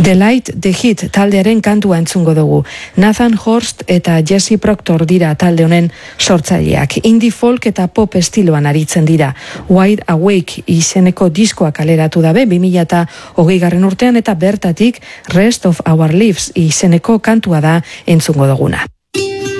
The Light, The Hit taldearen kantua entzungo dugu. Nathan Horst eta Jesse Proctor dira talde honen sortzaileak. Indie folk eta pop estiloan aritzen dira. Wide Awake izeneko diskoa kaleratu dabe 2020 urtean eta bertatik Rest of Our Lives izeneko kantua da entzungo duguna.